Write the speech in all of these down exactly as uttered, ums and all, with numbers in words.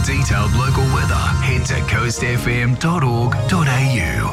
detailed local weather, head to coast f m dot org dot a u.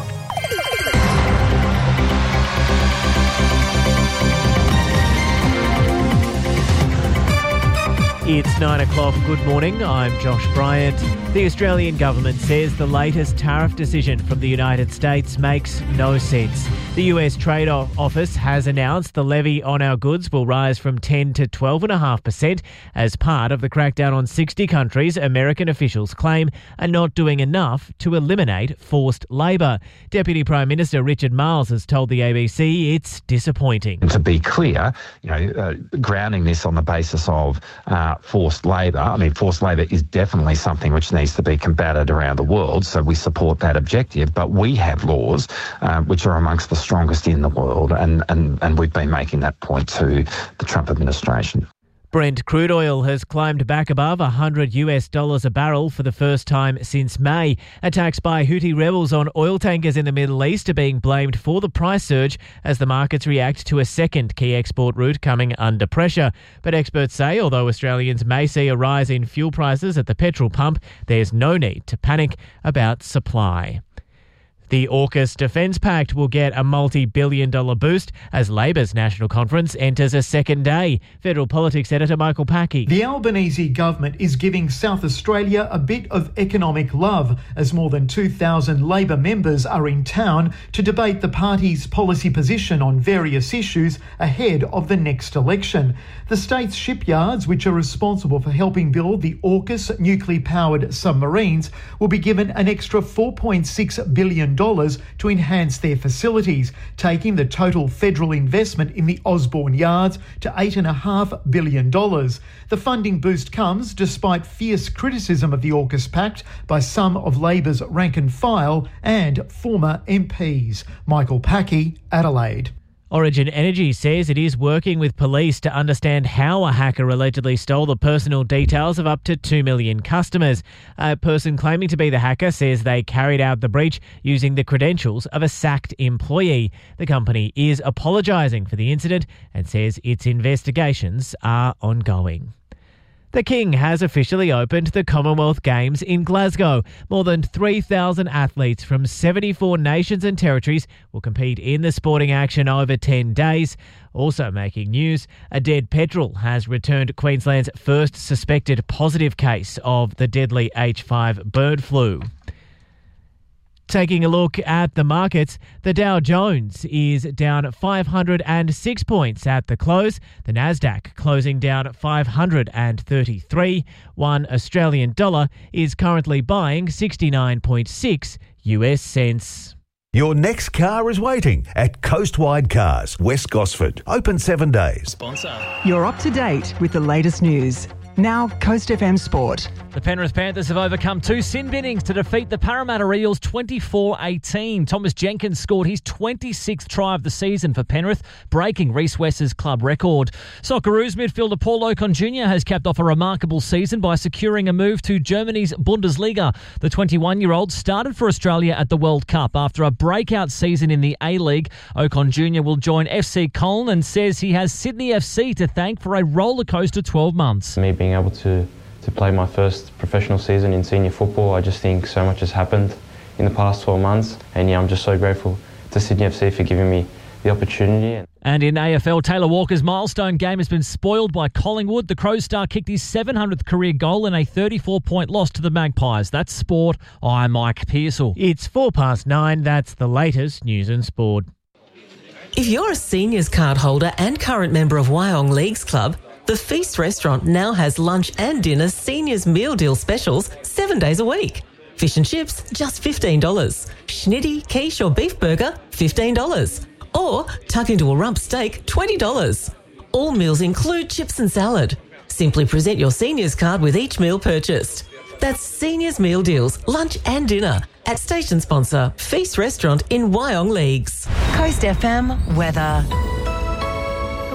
It's nine o'clock. Good morning. I'm Josh Bryant. The Australian government says the latest tariff decision from the United States makes no sense. The U S Trade Office has announced the levy on our goods will rise from ten to twelve point five percent as part of the crackdown on sixty countries American officials claim are not doing enough to eliminate forced labour. Deputy Prime Minister Richard Marles has told the A B C it's disappointing. To be clear, you know, uh, grounding this on the basis of uh, forced labour, I mean, forced labour is definitely something which needs to be combated around the world, so we support that objective, but we have laws uh, which are amongst the strongest in the world, and, and, and we've been making that point to the Trump administration. Brent crude oil has climbed back above one hundred US dollars a barrel for the first time since May. Attacks by Houthi rebels on oil tankers in the Middle East are being blamed for the price surge as the markets react to a second key export route coming under pressure. But experts say although Australians may see a rise in fuel prices at the petrol pump, there's no need to panic about supply. The AUKUS Defence Pact will get a multi-billion dollar boost as Labor's National Conference enters a second day. Federal Politics editor Michael Packey. The Albanese government is giving South Australia a bit of economic love as more than two thousand Labor members are in town to debate the party's policy position on various issues ahead of the next election. The state's shipyards, which are responsible for helping build the AUKUS nuclear-powered submarines, will be given an extra four point six billion dollars to enhance their facilities, taking the total federal investment in the Osborne yards to eight point five billion dollars. The funding boost comes despite fierce criticism of the AUKUS Pact by some of Labor's rank and file and former M Ps. Michael Packey, Adelaide. Origin Energy says it is working with police to understand how a hacker allegedly stole the personal details of up to two million customers. A person claiming to be the hacker says they carried out the breach using the credentials of a sacked employee. The company is apologising for the incident and says its investigations are ongoing. The King has officially opened the Commonwealth Games in Glasgow. More than three thousand athletes from seventy-four nations and territories will compete in the sporting action over ten days. Also making news, a dead petrel has returned Queensland's first suspected positive case of the deadly H five bird flu. Taking a look at the markets, the Dow Jones is down five hundred six points at the close. The Nasdaq closing down five hundred thirty-three. One Australian dollar is currently buying sixty-nine point six U S cents. Your next car is waiting at Coastwide Cars, West Gosford. Open seven days. Sponsor. You're up to date with the latest news. Now, Coast F M Sport. The Penrith Panthers have overcome two sin binnings to defeat the Parramatta Eels twenty-four eighteen. Thomas Jenkins scored his twenty-sixth try of the season for Penrith, breaking Reece West's club record. Socceroos midfielder Paul Ocon Junior has capped off a remarkable season by securing a move to Germany's Bundesliga. The twenty-one-year-old started for Australia at the World Cup. After a breakout season in the A-League, Ocon Junior will join F C Köln and says he has Sydney F C to thank for a rollercoaster twelve months. Me being able to, to play my first professional season in senior football, I just think so much has happened in the past twelve months, and yeah, I'm just so grateful to Sydney F C for giving me the opportunity. And in A F L, Taylor Walker's milestone game has been spoiled by Collingwood. The Crows star kicked his seven hundredth career goal in a thirty-four point loss to the Magpies. That's sport. I'm Mike Pearsall. It's four past nine. That's the latest news and sport. If you're a seniors card holder and current member of Wyong Leagues Club, the Feast Restaurant now has lunch and dinner seniors meal deal specials seven days a week. Fish and chips, just fifteen dollars. Schnitty, quiche or beef burger, fifteen dollars. Or tuck into a rump steak, twenty dollars. All meals include chips and salad. Simply present your seniors card with each meal purchased. That's seniors meal deals, lunch and dinner at station sponsor Feast Restaurant in Wyong Leagues. Coast F M weather. Good morning.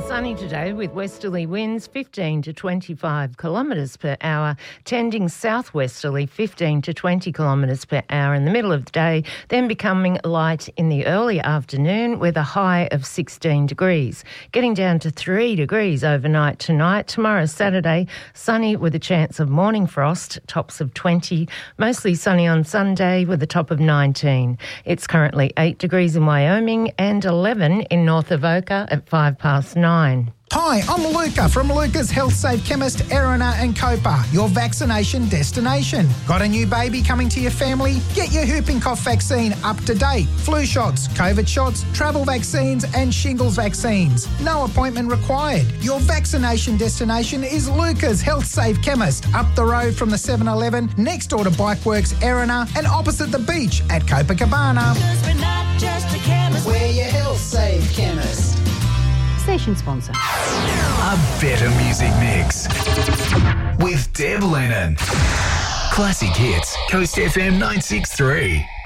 Sunny today with westerly winds fifteen to twenty-five kilometres per hour, tending southwesterly fifteen to twenty kilometres per hour in the middle of the day, then becoming light in the early afternoon with a high of sixteen degrees. Getting down to three degrees overnight tonight. Tomorrow, Saturday, sunny with a chance of morning frost, tops of twenty. Mostly sunny on Sunday with a top of nineteen. It's currently eight degrees in Wyoming and eleven in North Avoca at five past nine. Hi, I'm Luca from Luca's Health Safe Chemist, Erina and Copa, your vaccination destination. Got a new baby coming to your family? Get your whooping cough vaccine up to date. Flu shots, COVID shots, travel vaccines and shingles vaccines. No appointment required. Your vaccination destination is Luca's Health Safe Chemist, up the road from the seven eleven, next door to Bikeworks, Erina, and opposite the beach at Copacabana. We're not just a chemist. We're your Health Safe Chemist. Station sponsor. A better music mix with Deb Lennon. Classic hits, Coast F M nine six three.